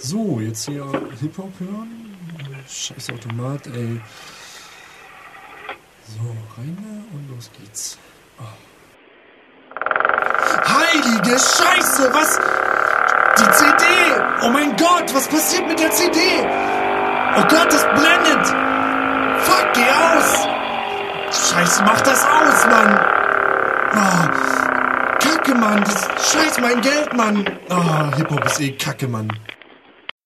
So, jetzt hier Hip-Hop hören. Scheiß Automat, ey. So, rein und los geht's. Heilige Scheiße, was? Die CD! Oh mein Gott, was passiert mit der CD? Oh Gott, das blendet! Fuck, geh aus! Scheiße, mach das aus, Mann! Oh, Kacke, Mann! Das Scheiß mein Geld, Mann! Oh, Hip-Hop ist eh Kacke, Mann.